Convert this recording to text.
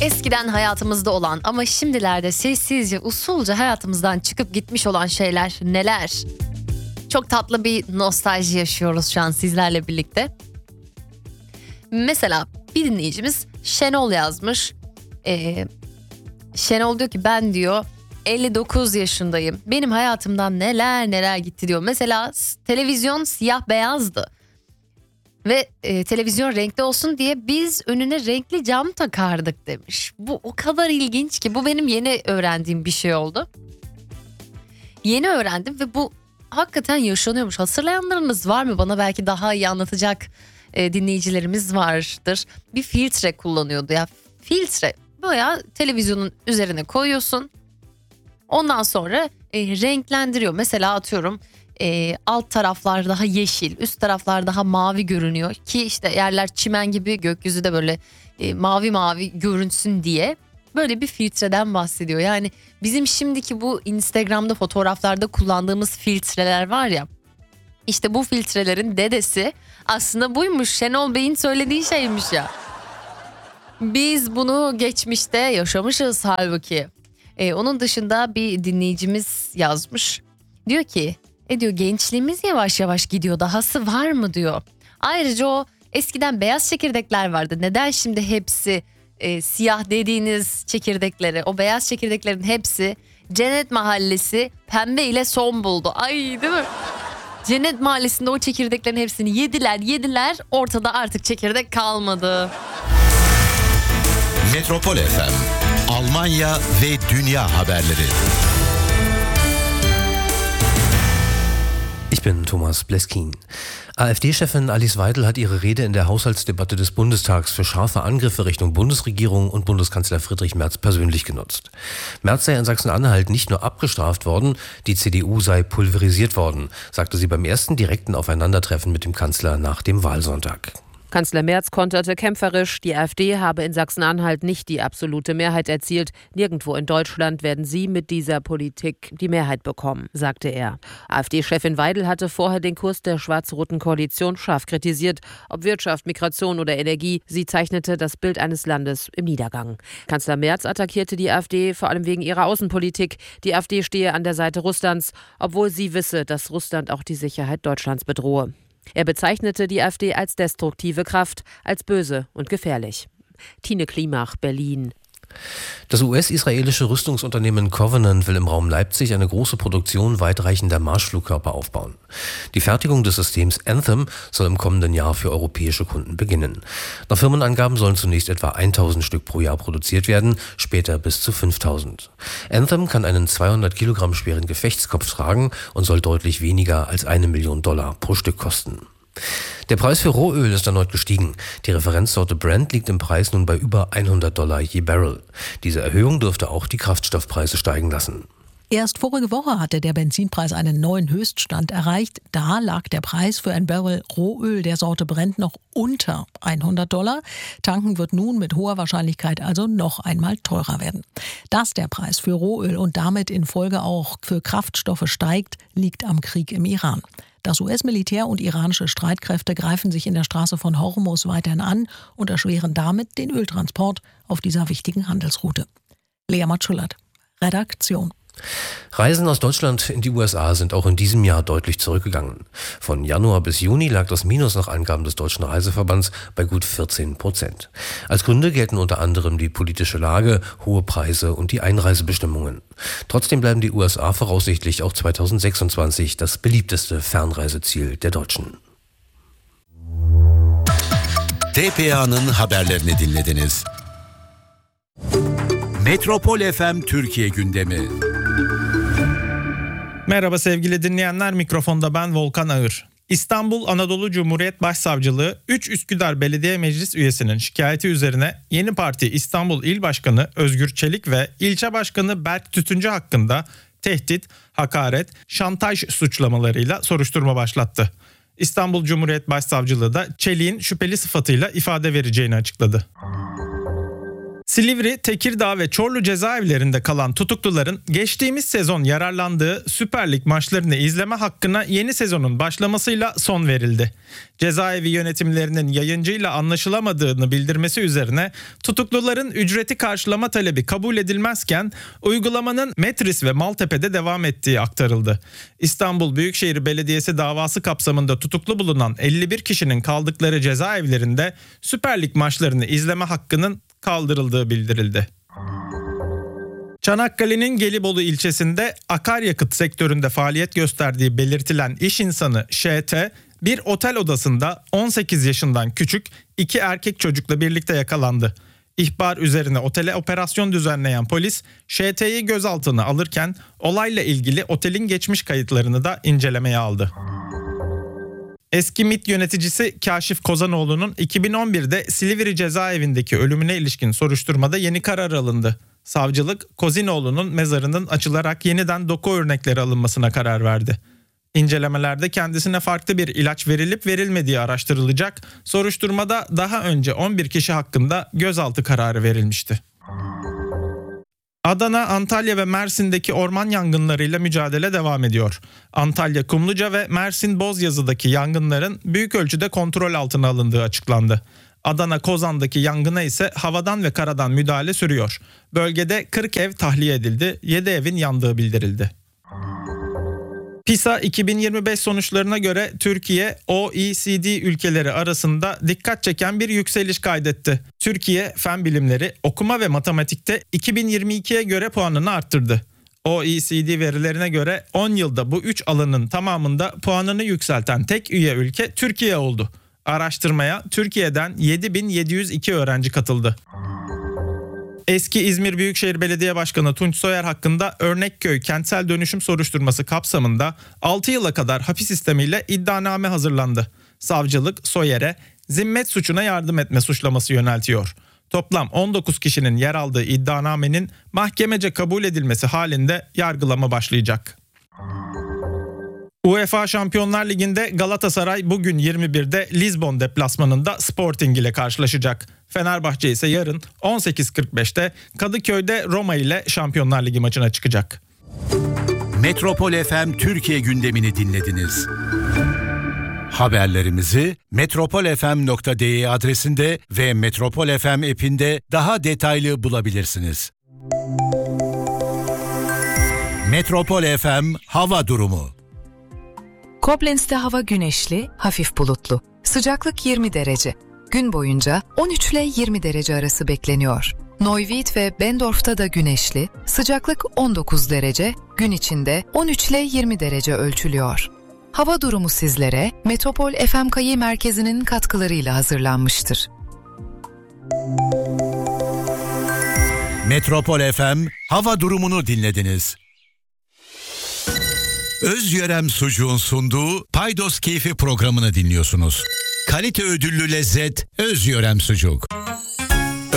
Eskiden hayatımızda olan ama şimdilerde sessizce, usulca hayatımızdan çıkıp gitmiş olan şeyler neler? Çok tatlı bir nostalji yaşıyoruz şu an sizlerle birlikte. Mesela bir dinleyicimiz Şenol yazmış. Şenol diyor ki ben diyor 59 yaşındayım. Benim hayatımdan neler gitti diyor. Mesela televizyon siyah beyazdı. Ve televizyon renkli olsun diye biz önüne renkli cam takardık demiş. Bu o kadar ilginç ki, bu benim yeni öğrendiğim bir şey oldu. Yeni öğrendim ve bu hakikaten yaşanıyormuş. Hatırlayanlarınız var mı? Bana belki daha iyi anlatacak dinleyicilerimiz vardır. Bir filtre kullanıyordu ya. Filtre bayağı televizyonun üzerine koyuyorsun. Ondan sonra renklendiriyor. Mesela atıyorum alt taraflar daha yeşil, üst taraflar daha mavi görünüyor ki işte yerler çimen gibi, gökyüzü de böyle mavi görünsün diye böyle bir filtreden bahsediyor. Yani bizim şimdiki bu Instagram'da fotoğraflarda kullandığımız filtreler var ya, işte bu filtrelerin dedesi aslında buymuş. Şenol Bey'in söylediği şeymiş ya. Biz bunu geçmişte yaşamışız halbuki. Onun dışında bir dinleyicimiz yazmış. Diyor ki diyor gençliğimiz yavaş yavaş gidiyor, dahası var mı diyor. Ayrıca o eskiden beyaz çekirdekler vardı. Neden şimdi hepsi siyah dediğiniz çekirdekleri, o beyaz çekirdeklerin hepsi Cennet Mahallesi pembe ile son buldu. Ay değil mi? Cennet Mahallesi'nde o çekirdeklerin hepsini yediler. Ortada artık çekirdek kalmadı. Metropol FM, Almanya ve dünya haberleri. Ich bin Thomas Bleskin. AfD-Chefin Alice Weidel hat ihre Rede in der Haushaltsdebatte des Bundestags für scharfe Angriffe Richtung Bundesregierung und Bundeskanzler Friedrich Merz persönlich genutzt. Merz sei in Sachsen-Anhalt nicht nur abgestraft worden, die CDU sei pulverisiert worden, sagte sie beim ersten direkten Aufeinandertreffen mit dem Kanzler nach dem Wahlsonntag. Kanzler Merz konterte kämpferisch, die AfD habe in Sachsen-Anhalt nicht die absolute Mehrheit erzielt. Nirgendwo in Deutschland werden sie mit dieser Politik die Mehrheit bekommen, sagte er. AfD-Chefin Weidel hatte vorher den Kurs der schwarz-roten Koalition scharf kritisiert. Ob Wirtschaft, Migration oder Energie, sie zeichnete das Bild eines Landes im Niedergang. Kanzler Merz attackierte die AfD vor allem wegen ihrer Außenpolitik. Die AfD stehe an der Seite Russlands, obwohl sie wisse, dass Russland auch die Sicherheit Deutschlands bedrohe. Er bezeichnete die AfD als destruktive Kraft, als böse und gefährlich. Tine Klimach, Berlin. Das US-israelische Rüstungsunternehmen Covenant will im Raum Leipzig eine große Produktion weitreichender Marschflugkörper aufbauen. Die Fertigung des Systems Anthem soll im kommenden Jahr für europäische Kunden beginnen. Nach Firmenangaben sollen zunächst etwa 1000 Stück pro Jahr produziert werden, später bis zu 5000. Anthem kann einen 200 Kilogramm schweren Gefechtskopf tragen und soll deutlich weniger als $1 Million pro Stück kosten. Der Preis für Rohöl ist erneut gestiegen. Die Referenzsorte Brent liegt im Preis nun bei über $100 je Barrel. Diese Erhöhung dürfte auch die Kraftstoffpreise steigen lassen. Erst vorige Woche hatte der Benzinpreis einen neuen Höchststand erreicht. Da lag der Preis für ein Barrel Rohöl der Sorte Brent noch unter $100. Tanken wird nun mit hoher Wahrscheinlichkeit also noch einmal teurer werden. Dass der Preis für Rohöl und damit in Folge auch für Kraftstoffe steigt, liegt am Krieg im Iran. Das US-Militär und iranische Streitkräfte greifen sich in der Straße von Hormuz weiterhin an und erschweren damit den Öltransport auf dieser wichtigen Handelsroute. Lea Matschulat, Redaktion. Reisen aus Deutschland in die USA sind auch in diesem Jahr deutlich zurückgegangen. Von Januar bis Juni lag das Minus nach Angaben des Deutschen Reiseverbands bei gut 14%. Als Gründe gelten unter anderem die politische Lage, hohe Preise und die Einreisebestimmungen. Trotzdem bleiben die USA voraussichtlich auch 2026 das beliebteste Fernreiseziel der Deutschen. TPA'nın haberlerini dinlediniz. Metropol FM Türkiye gündemi. Merhaba sevgili dinleyenler, mikrofonda ben Volkan Ağır. İstanbul Anadolu Cumhuriyet Başsavcılığı 3 Üsküdar Belediye Meclis üyesinin şikayeti üzerine Yeni Parti İstanbul İl Başkanı Özgür Çelik ve İlçe Başkanı Berk Tütüncü hakkında tehdit, hakaret, şantaj suçlamalarıyla soruşturma başlattı. İstanbul Cumhuriyet Başsavcılığı da Çelik'in şüpheli sıfatıyla ifade vereceğini açıkladı. Silivri, Tekirdağ ve Çorlu cezaevlerinde kalan tutukluların geçtiğimiz sezon yararlandığı Süper Lig maçlarını izleme hakkına yeni sezonun başlamasıyla son verildi. Cezaevi yönetimlerinin yayıncıyla anlaşılamadığını bildirmesi üzerine tutukluların ücreti karşılama talebi kabul edilmezken uygulamanın Metris ve Maltepe'de devam ettiği aktarıldı. İstanbul Büyükşehir Belediyesi davası kapsamında tutuklu bulunan 51 kişinin kaldıkları cezaevlerinde Süper Lig maçlarını izleme hakkının kaldırıldığı bildirildi. Çanakkale'nin Gelibolu ilçesinde akaryakıt sektöründe faaliyet gösterdiği belirtilen iş insanı ŞT, bir otel odasında 18 yaşından küçük 2 erkek çocukla birlikte yakalandı. İhbar üzerine otele operasyon düzenleyen polis ŞT'yi gözaltına alırken olayla ilgili otelin geçmiş kayıtlarını da incelemeye aldı. Eski MİT yöneticisi Kaşif Kozanoğlu'nun 2011'de Silivri cezaevindeki ölümüne ilişkin soruşturmada yeni karar alındı. Savcılık, Kozinoğlu'nun mezarının açılarak yeniden doku örnekleri alınmasına karar verdi. İncelemelerde kendisine farklı bir ilaç verilip verilmediği araştırılacak. Soruşturmada daha önce 11 kişi hakkında gözaltı kararı verilmişti. Adana, Antalya ve Mersin'deki orman yangınlarıyla mücadele devam ediyor. Antalya Kumluca ve Mersin Bozyazı'daki yangınların büyük ölçüde kontrol altına alındığı açıklandı. Adana Kozan'daki yangına ise havadan ve karadan müdahale sürüyor. Bölgede 40 ev tahliye edildi, 7 evin yandığı bildirildi. PISA 2025 sonuçlarına göre Türkiye, OECD ülkeleri arasında dikkat çeken bir yükseliş kaydetti. Türkiye, fen bilimleri, okuma ve matematikte 2022'ye göre puanını arttırdı. OECD verilerine göre 10 yılda bu 3 alanın tamamında puanını yükselten tek üye ülke Türkiye oldu. Araştırmaya Türkiye'den 7.702 öğrenci katıldı. Eski İzmir Büyükşehir Belediye Başkanı Tunç Soyer hakkında Örnekköy kentsel dönüşüm soruşturması kapsamında 6 yıla kadar hapis sistemiyle iddianame hazırlandı. Savcılık Soyer'e zimmet suçuna yardım etme suçlaması yöneltiyor. Toplam 19 kişinin yer aldığı iddianamenin mahkemece kabul edilmesi halinde yargılama başlayacak. UEFA Şampiyonlar Ligi'nde Galatasaray bugün 21'de Lizbon deplasmanında Sporting ile karşılaşacak. Fenerbahçe ise yarın 18.45'te Kadıköy'de Roma ile Şampiyonlar Ligi maçına çıkacak. Metropol FM Türkiye gündemini dinlediniz. Haberlerimizi metropolfm.de adresinde ve Metropol FM app'inde daha detaylı bulabilirsiniz. Metropol FM hava durumu. Koblenz'te hava güneşli, hafif bulutlu. Sıcaklık 20 derece. Gün boyunca 13 ile 20 derece arası bekleniyor. Neuwied ve Bendorf'ta da güneşli, sıcaklık 19 derece, gün içinde 13 ile 20 derece ölçülüyor. Hava durumu sizlere Metropol FM Kayı Merkezi'nin katkılarıyla hazırlanmıştır. Metropol FM hava durumunu dinlediniz. Özyörem Sucuğun sunduğu Paydos Keyfi programını dinliyorsunuz. Kalite ödüllü lezzet Özyörem Sucuk.